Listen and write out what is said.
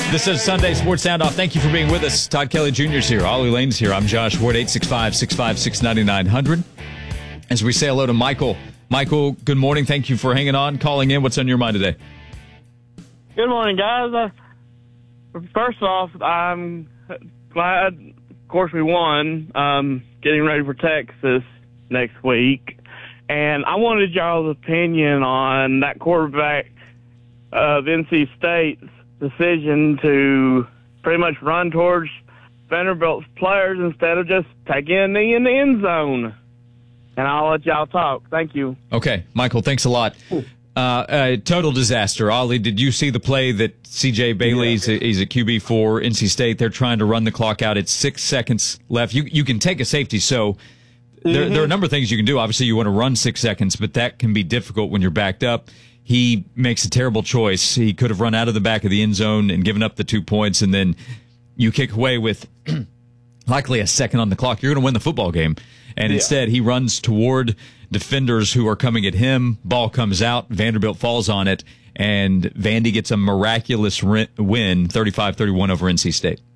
This is Sunday Sports Sound Off. Thank you for being with us. Todd Kelly Jr. is here. Ollie Lane's here. I'm Josh Ward, 865-656-9900. As we say hello to Michael. Michael, good morning. Thank you for hanging on, calling in. What's on your mind today? Good morning, guys. First off, I'm glad, of course, we won. Getting ready for Texas next week. And I wanted y'all's opinion on that quarterback of NC State's decision to pretty much run towards Vanderbilt's players instead of just taking a knee in the end zone. And I'll let y'all talk. Thank you. Okay, Michael, thanks a lot. Total disaster. Ollie, did you see the play that C.J. Bailey's he's a QB for NC State? They're trying to run the clock out. It's 6 seconds left. You can take a safety, so there are a number of things you can do. Obviously, you want to run 6 seconds, but that can be difficult when you're backed up. He makes a terrible choice. He could have run out of the back of the end zone and given up the 2 points, and then you kick away with likely a second on the clock. You're going to win the football game. And instead, he runs toward defenders who are coming at him. Ball comes out. Vanderbilt falls on it. And Vandy gets a miraculous win, 35-31 over NC State.